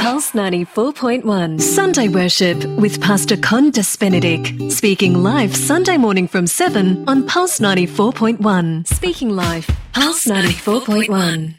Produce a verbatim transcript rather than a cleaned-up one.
Pulse ninety-four point one. Sunday Worship with Pastor Condas Benedict. Speaking live Sunday morning from seven on Pulse ninety-four point one. Speaking live, Pulse ninety-four point one.